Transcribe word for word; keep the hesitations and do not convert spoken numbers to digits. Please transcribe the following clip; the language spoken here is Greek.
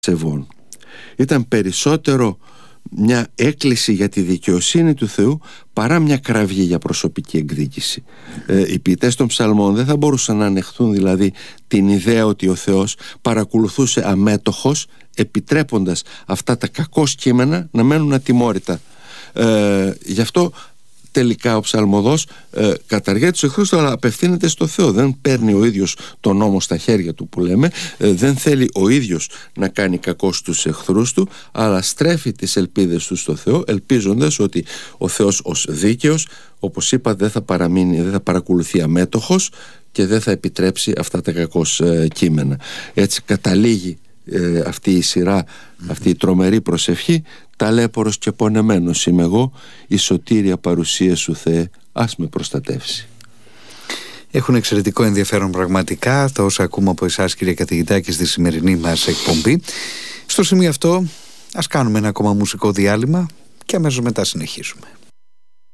σεβών. Ήταν περισσότερο μια έκκληση για τη δικαιοσύνη του Θεού παρά μια κραυγή για προσωπική εκδίκηση. Ε, οι ποιητές των ψαλμών δεν θα μπορούσαν να ανεχθούν δηλαδή την ιδέα ότι ο Θεός παρακολουθούσε αμέτωχος, επιτρέποντας αυτά τα κακώς κείμενα να μένουν ατιμόρυτα. Ε, γι' αυτό τελικά ο ψαλμοδός ε, καταργεί τους εχθρούς, αλλά απευθύνεται στο Θεό. Δεν παίρνει ο ίδιος τον νόμο στα χέρια του που λέμε, ε, δεν θέλει ο ίδιος να κάνει κακό στους εχθρούς του, αλλά στρέφει τις ελπίδες του στο Θεό, ελπίζοντας ότι ο Θεός ως δίκαιος, όπως είπα, δεν θα παραμείνει, δεν θα παρακολουθεί αμέτωχος και δεν θα επιτρέψει αυτά τα κακώς ε, κείμενα. Έτσι καταλήγει ε, αυτή η σειρά, αυτή η τρομερή προσευχή: ταλέπορος και πονεμένος είμαι εγώ, η σωτήρια παρουσία σου Θεέ, ας με προστατεύσει. Έχουν εξαιρετικό ενδιαφέρον πραγματικά τα όσα ακούμε από εσάς, κύριε καθηγητά, και στη σημερινή μας εκπομπή. Στο σημείο αυτό ας κάνουμε ένα ακόμα μουσικό διάλειμμα και αμέσως μετά συνεχίζουμε.